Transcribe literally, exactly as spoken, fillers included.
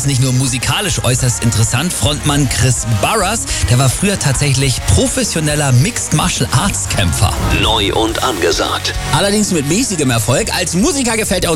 ist nicht nur musikalisch äußerst interessant. Frontmann Chris Barras, der war früher tatsächlich professioneller Mixed Martial Arts Kämpfer. Neu und angesagt. Allerdings mit mäßigem Erfolg. Als Musiker gefällt er